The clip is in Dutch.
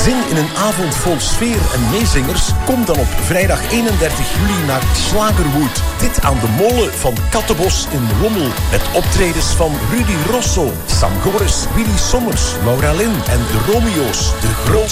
Zin in een avond vol sfeer en meezingers? Kom dan op vrijdag 31 juli naar Slagerwood. Dit aan de molen van Kattenbos in Lommel. Met optredens van Rudy Rosso, Sam Goris, Willy Sommers, Laura Lynn en de Romeo's. De grootste